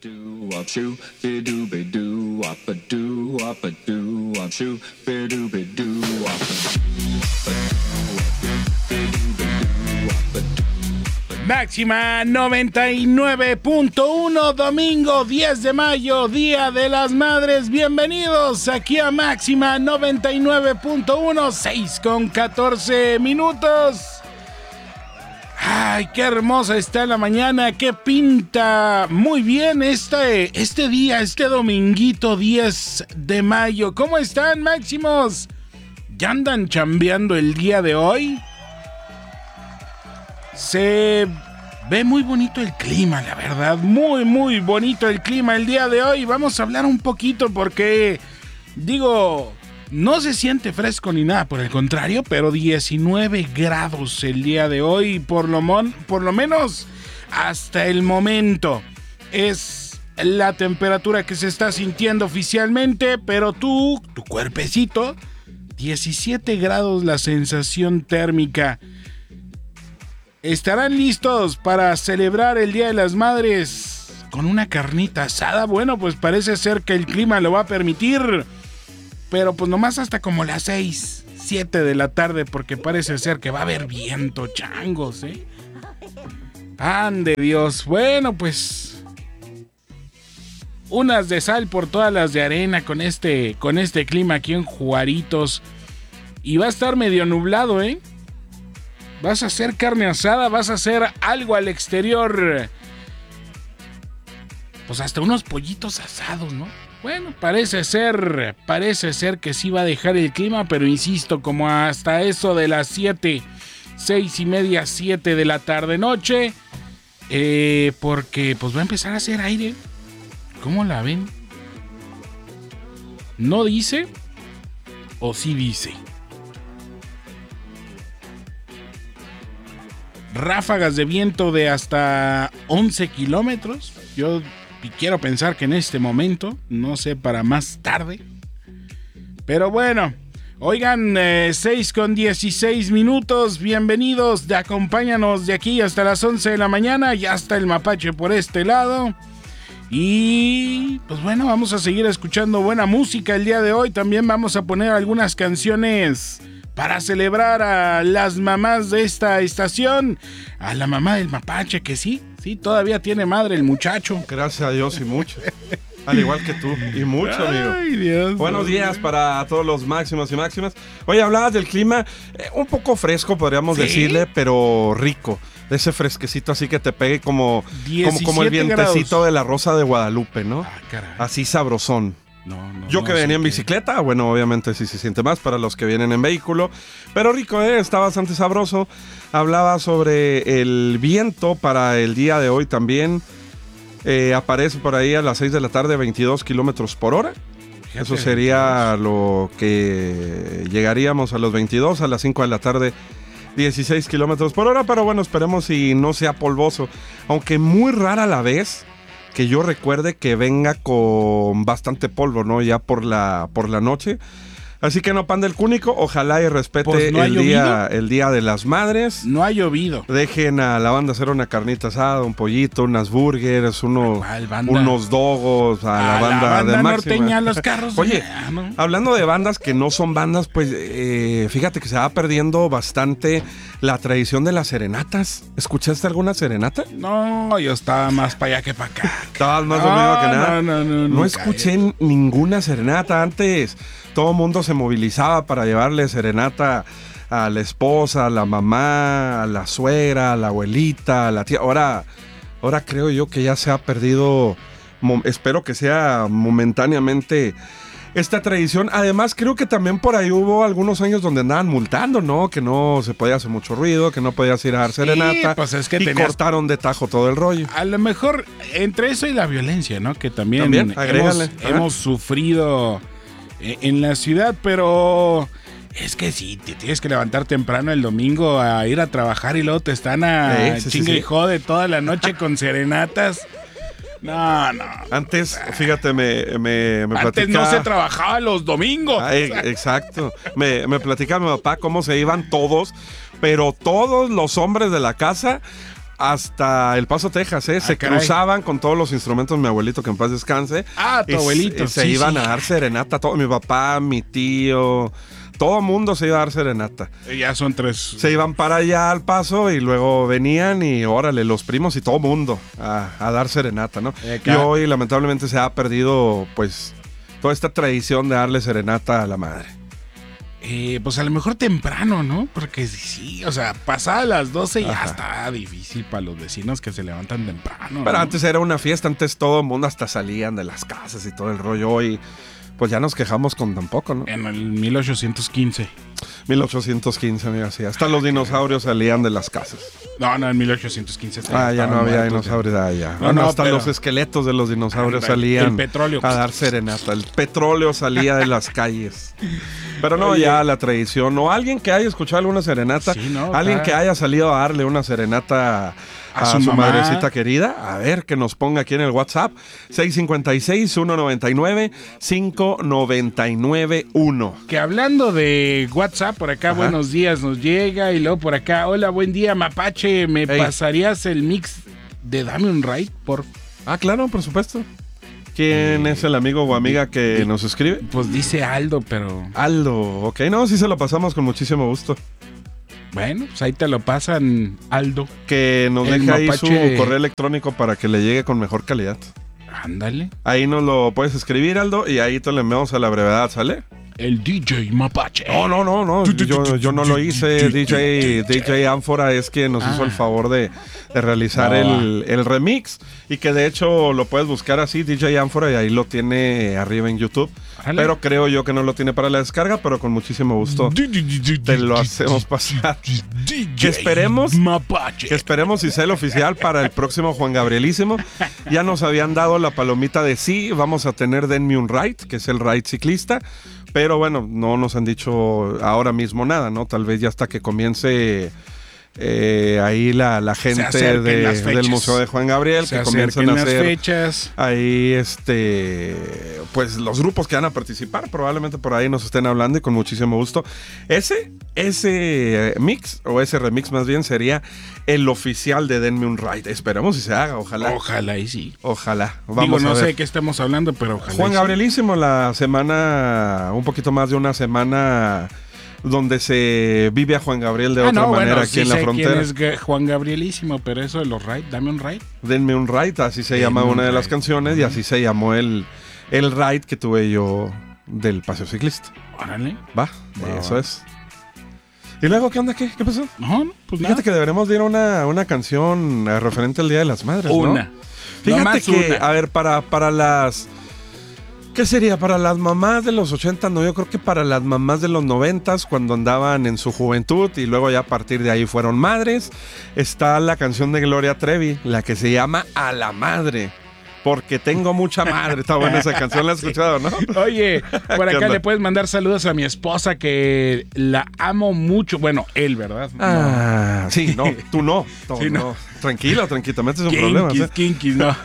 Máxima 99.1, domingo 10 de mayo, Día de las Madres. Bienvenidos aquí a Máxima 99.1, 6:14. Ay, qué hermosa está la mañana, qué pinta muy bien este día, este dominguito 10 de mayo. ¿Cómo están, Máximos? ¿Ya andan chambeando el día de hoy? Se ve muy bonito el clima, la verdad, muy, muy bonito el clima el día de hoy. Vamos a hablar un poquito porque, no se siente fresco ni nada, por el contrario, pero 19 grados el día de hoy, por lo menos hasta el momento. Es la temperatura que se está sintiendo oficialmente, pero tu cuerpecito, 17 grados la sensación térmica. ¿Estarán listos para celebrar el Día de las Madres con una carnita asada? Bueno, pues parece ser que el clima lo va a permitir, pero pues nomás hasta como las 6, 7 de la tarde, porque parece ser que va a haber viento, changos, ¿eh? ¡Ande Dios! Bueno, pues unas de sal por todas las de arena con este clima aquí en Juaritos. Y va a estar medio nublado, ¿eh? Vas a hacer carne asada, vas a hacer algo al exterior. Pues hasta unos pollitos asados, ¿no? Bueno, parece ser que sí va a dejar el clima, pero insisto, como hasta eso de las 7, 6:30, 7 de la tarde noche, porque pues va a empezar a hacer aire. ¿Cómo la ven? ¿No dice? ¿O sí dice? Ráfagas de viento de hasta 11 kilómetros. Yo quiero pensar que en este momento, no sé, para más tarde. Pero bueno, oigan, 6:16. Bienvenidos, acompáñanos de aquí hasta las 11 de la mañana. Ya está el mapache por este lado. Y pues bueno, vamos a seguir escuchando buena música el día de hoy. También vamos a poner algunas canciones para celebrar a las mamás de esta estación. A la mamá del mapache, que sí, todavía tiene madre el muchacho. Gracias a Dios y mucho. Al igual que tú, y mucho, amigo. Ay, Dios. Buenos días para todos los máximos y máximas. Oye, hablabas del clima, un poco fresco, podríamos decirle, pero rico. De ese fresquecito así que te pegue como el vientecito grados de la Rosa de Guadalupe, ¿no? Ah, caray. Así sabrosón. Yo que venía en bicicleta, bueno, obviamente sí se siente más para los que vienen en vehículo, pero rico, está bastante sabroso. Hablaba sobre el viento para el día de hoy también. Aparece por ahí a las 6 de la tarde 22 kilómetros por hora. Eso sería lo que llegaríamos a los 22, a las 5 de la tarde 16 kilómetros por hora, pero bueno, esperemos si no sea polvoso, aunque muy rara la vez que yo recuerde que venga con bastante polvo, ¿no? Ya por la noche. Así que no, pan del cúnico, ojalá y respete pues no el día de las madres. No ha llovido. Dejen a la banda hacer una carnita asada, un pollito, unas burgers, unos dogos, a la banda de Máxima. Norteña, los carros. Oye, hablando de bandas que no son bandas, pues fíjate que se va perdiendo bastante la tradición de las serenatas. ¿Escuchaste alguna serenata? No, yo estaba más para allá que para acá. Estabas más dormido que nada. No escuché ninguna serenata antes. Todo el mundo se movilizaba para llevarle serenata a la esposa, a la mamá, a la suegra, a la abuelita, a la tía. Ahora creo yo que ya se ha perdido, espero que sea momentáneamente esta tradición. Además, creo que también por ahí hubo algunos años donde andaban multando, ¿no? Que no se podía hacer mucho ruido, que no podías ir a dar serenata. Pues es que y cortaron de tajo todo el rollo. A lo mejor entre eso y la violencia, ¿no? Que también hemos sufrido en la ciudad, pero es que sí, te tienes que levantar temprano el domingo a ir a trabajar y luego te están chingue y jode toda la noche con serenatas. No. Antes, fíjate, me Antes no se trabajaba los domingos. Exacto. Me platica mi papá cómo se iban todos, pero todos los hombres de la casa hasta El Paso, Texas, se cruzaban con todos los instrumentos, mi abuelito, que en paz descanse. Tu abuelito. Se iban a dar serenata, todo, mi papá, mi tío, todo el mundo se iba a dar serenata. Ya son 3. Se iban para allá al Paso y luego venían y órale, los primos y todo el mundo a dar serenata, ¿no? Y hoy lamentablemente se ha perdido pues toda esta tradición de darle serenata a la madre. Pues a lo mejor temprano, ¿no? Porque sí, o sea, pasadas las 12 ya está difícil para los vecinos que se levantan temprano. Pero ¿no? antes era una fiesta, antes todo el mundo hasta salían de las casas y todo el rollo. Hoy pues ya nos quejamos con tan poco, ¿no? En el 1815. 1815, mira, sí. Hasta los dinosaurios salían de las casas. No, en 1815. Ya no había dinosaurios. Ya. Hasta los esqueletos de los dinosaurios salían a dar serenata. El petróleo salía de las calles. Pero no, ya la tradición. O alguien que haya escuchado alguna serenata. Sí, alguien que haya salido a darle una serenata a su madrecita querida. A ver, que nos ponga aquí en el WhatsApp. 656-199-599-1. Que hablando de WhatsApp, por acá, buenos días, nos llega. Y luego por acá, hola, buen día, Mapache. ¿Me pasarías el mix de Dame un Ride, por? Claro, por supuesto. ¿Quién es el amigo o amiga que nos escribe? Pues dice Aldo, pero... Aldo, ok. No, sí se lo pasamos con muchísimo gusto. Bueno, pues ahí te lo pasan, Aldo. Que nos deje ahí su correo electrónico para que le llegue con mejor calidad. Ándale. Ahí nos lo puedes escribir, Aldo, y ahí te lo enviamos a la brevedad, ¿sale? El DJ Mapache. No. Yo no lo hice. DJ Ánfora es quien nos hizo el favor de realizar el remix. Y que de hecho lo puedes buscar así, DJ Ánfora, y ahí lo tiene arriba en YouTube. Pero creo yo que no lo tiene para la descarga, pero con muchísimo gusto te lo hacemos pasar. Que esperemos y sea el oficial para el próximo Juan Gabrielísimo. Ya nos habían dado la palomita de sí, vamos a tener Denme un Ride, que es el ride ciclista. Pero bueno, no nos han dicho ahora mismo nada, ¿no? Tal vez ya hasta que comience ahí la gente del Museo de Juan Gabriel, que comiencen a hacer fechas. Ahí pues los grupos que van a participar, probablemente por ahí nos estén hablando y con muchísimo gusto. Ese mix, o ese remix más bien, sería el oficial de Denme un Ride. Esperemos si se haga, ojalá. Ojalá y sí. Ojalá. Vamos no sé de qué estemos hablando, pero ojalá. Juan Gabrielísimo, la semana, un poquito más de una semana, donde se vive a Juan Gabriel de otra manera aquí en la frontera. Quién es Juan Gabrielísimo, pero eso de los ride, Dame un Ride. Denme un Ride, así se llama una de las canciones, y así se llamó el ride que tuve yo del paseo ciclista. Órale. Va, eso es. ¿Y luego qué onda? ¿Qué pasó? No, pues fíjate nada. que deberemos de ir a una canción referente al Día de las Madres, una. ¿no? Fíjate que, a ver, para las... ¿Qué sería? Para las mamás de los 80, no, yo creo que para las mamás de los 90, cuando andaban en su juventud y luego ya a partir de ahí fueron madres, está la canción de Gloria Trevi, la que se llama A la Madre. Porque tengo mucha madre. Está buena esa canción, la has escuchado, ¿no? Oye, por acá le puedes mandar saludos a mi esposa, que la amo mucho. Bueno, él, ¿verdad? Sí, no, tú no. Sí, no. Tranquilo, te metes en problemas. Kinkis, no.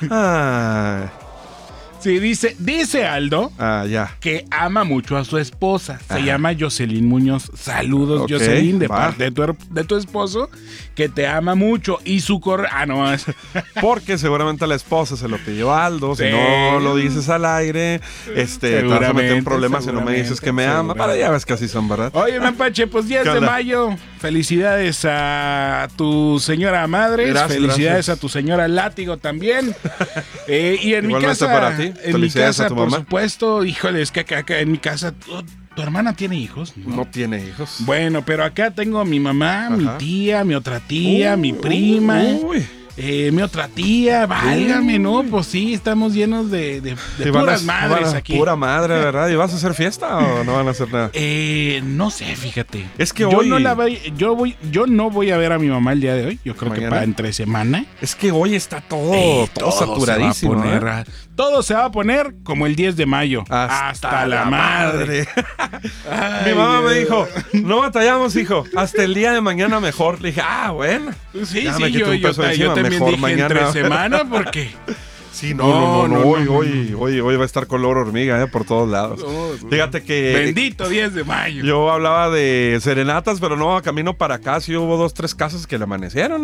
Sí, dice Aldo que ama mucho a su esposa. Se llama Jocelyn Muñoz. Saludos, okay, Jocelyn, de parte de tu esposo, que te ama mucho. Y su correo... no. Porque seguramente la esposa se lo pidió a Aldo. Sí. Si no lo dices al aire, te vas a meter en problemas si no me dices que me ama. Para ya ves que así son, ¿verdad? Oye, Mapache, pues 10 de mayo. Felicidades a tu señora madre. Felicidades a tu señora Látigo también. Y en mi casa... para ti. En mi casa, por supuesto, híjole, es que acá en mi casa, ¿tu hermana tiene hijos? No tiene hijos. Bueno, pero acá tengo a mi mamá, mi tía, mi otra tía, mi prima, mi otra tía, válgame, ¿no? Pues sí, estamos llenos de puras madres aquí. Pura madre, ¿verdad? ¿Y vas a hacer fiesta o no van a hacer nada? No sé, fíjate. Es que hoy... Yo no voy a ver a mi mamá el día de hoy. Yo creo que para entre semana. Es que hoy está todo saturadísimo. Todo se va a poner como el 10 de mayo. Hasta la madre. Mi mamá me dijo, no batallamos, hijo. Hasta el día de mañana mejor. Le dije, bueno. Sí, yo también mejor dije mañana. Entre semana porque... Sí, no. Hoy va a estar color hormiga, por todos lados. Fíjate que... Bendito 10 de mayo. Yo hablaba de serenatas, pero no, a camino para acá sí hubo 2-3 casas que le amanecieron,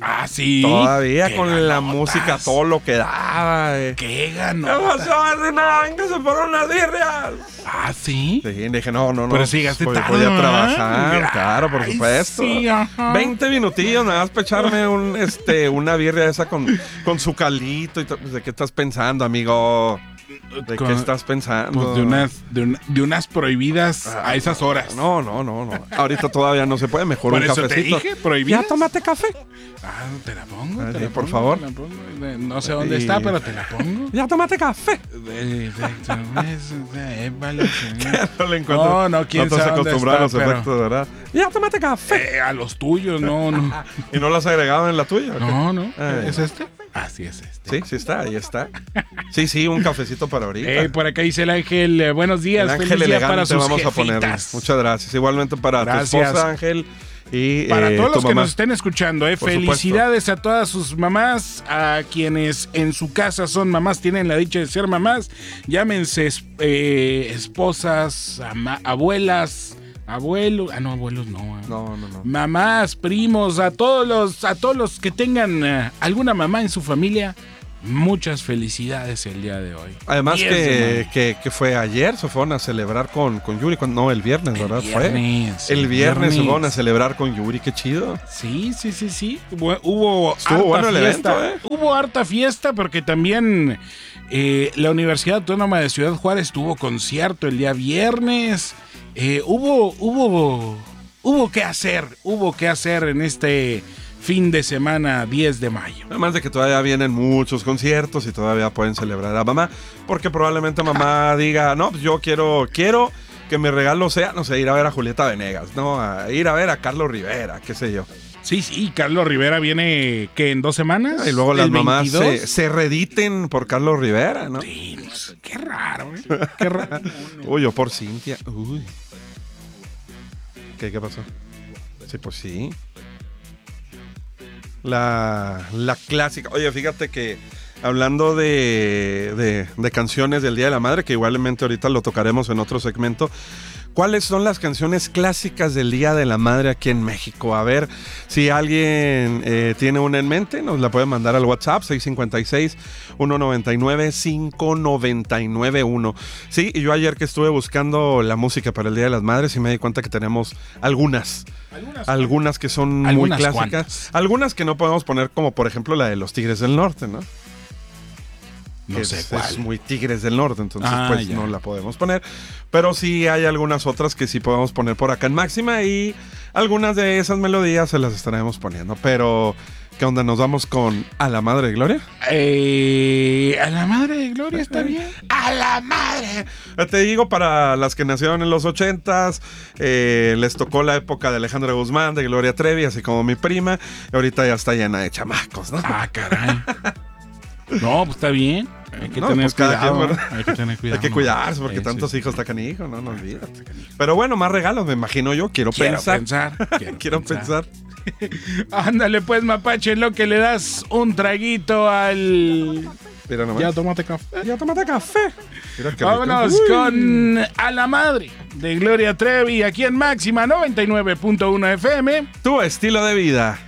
Ah, sí. Todavía con la música, todo lo que daba. ¿Qué ganó? ¿Qué pasó, Rina? Véngase por unas birrias. Ah, sí. Sí, dije, no. Pero si llegaste tarde, podía ¿no? trabajar, claro, por supuesto. Sí, ajá. 20 minutillos, nada más para echarme una birria esa con su caldito y ¿de qué estás pensando, amigo? ¿De qué estás pensando? Pues de unas prohibidas a esas horas. No. Ahorita todavía no se puede. Mejor ¿Por un eso cafecito. te dije? ¿Prohibidas? Ya, tómate café. Ah, te la pongo. Ah, te sí, la por pongo, favor. te la pongo. No sé dónde está, pero te la pongo. Ya, tómate café. No le encuentro. No, quién no sabe te dónde acostumbrar a los está, efectos, ¿verdad? Ya, tómate café. A los tuyos, no. ¿Y no lo has agregado en la tuya? No. Ay, ¿Es este? Ah, sí, es este. Sí, está, ahí está. Sí, un cafecito para ahorita. Por acá dice el Ángel, buenos días, el Ángel feliz día elegante para sus vamos jefitas. a ponerle. Muchas gracias. Igualmente para tu esposa, Ángel. Y para todos los tu que mamá. nos estén escuchando, felicidades a todas sus mamás, a quienes en su casa son mamás, tienen la dicha de ser mamás, llámense esposas, abuelas, abuelos, abuelos no. No. Mamás, primos, a todos los que tengan alguna mamá en su familia. Muchas felicidades el día de hoy. Además que fue ayer, se fueron a celebrar con Yuri, no, el viernes, ¿verdad? El viernes se fueron a celebrar con Yuri, qué chido. Sí. Hubo bueno el fiesta. evento, Hubo harta fiesta porque también la Universidad Autónoma de Ciudad Juárez tuvo concierto el día viernes. Hubo que hacer en este fin de semana 10 de mayo. Además de que todavía vienen muchos conciertos y todavía pueden celebrar a mamá, porque probablemente mamá diga, no, pues yo quiero que mi regalo sea, no sé, ir a ver a Julieta Venegas, ¿no? A ir a ver a Carlos Rivera, qué sé yo. Sí, Carlos Rivera viene, ¿qué? ¿En 2 semanas? Y luego las mamás se rediten por Carlos Rivera, ¿no? Sí, qué raro, ¿eh? Qué raro. Uy, yo por Cintia. Uy. ¿Qué pasó? Sí, pues sí. La clásica. Oye, fíjate que hablando de canciones del Día de la Madre, que igualmente ahorita lo tocaremos en otro segmento, ¿cuáles son las canciones clásicas del Día de la Madre aquí en México? A ver, si alguien tiene una en mente, nos la puede mandar al WhatsApp 656-199-5991. Sí, y yo ayer que estuve buscando la música para el Día de las Madres y me di cuenta que tenemos algunas que son muy clásicas. ¿Cuántas? Algunas que no podemos poner, como por ejemplo la de los Tigres del Norte, ¿no? No sé cuál. Es muy Tigres del Norte, entonces no la podemos poner. Pero sí hay algunas otras que sí podemos poner por acá en Máxima y algunas de esas melodías se las estaremos poniendo. Pero, ¿qué onda? ¿Nos vamos con A la Madre de Gloria? A la Madre de Gloria está bien. ¡A la madre! Te digo, para las que nacieron en los 80s, les tocó la época de Alejandra Guzmán, de Gloria Trevi, así como mi prima. Y ahorita ya está llena de chamacos, ¿no? Ah, caray. No, pues está bien. Hay que tener cuidado. Hay que tener cuidado. Hay que cuidarse porque tantos hijos está canijo, no olvídate. Pero bueno, más regalos, me imagino yo. Quiero pensar. Quiero pensar. Ándale pues, Mapache, en lo que le das un traguito al... Mira nomás. Ya tómate café. Vámonos con A la Madre de Gloria Trevi aquí en Máxima 99.1 FM. Tu estilo de vida.